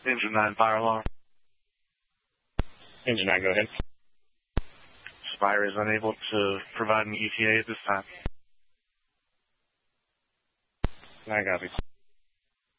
Engine 9, fire alarm. Engine 9, go ahead. Spire is unable to provide an ETA at this time. 9 copy.